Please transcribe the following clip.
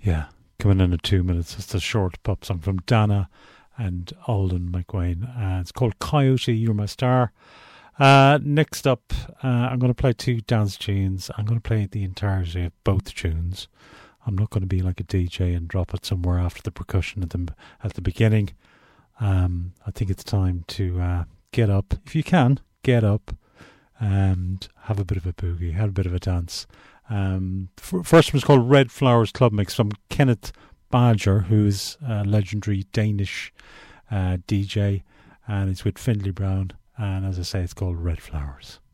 Yeah, coming in at 2 minutes. It's a short pop song from Dana and Alden McWayne. It's called Coyote, You're My Star. Next up, I'm going to play two dance tunes. I'm going to play the entirety of both tunes. I'm not going to be like a DJ and drop it somewhere after the percussion at the beginning. I think it's time to get up. If you can, get up and have a bit of a boogie, have a bit of a dance. First one's called Red Flowers Club Mix from Kenneth Badger, who's a legendary Danish DJ, and it's with Findlay Brown. And as I say, it's called Red Flowers.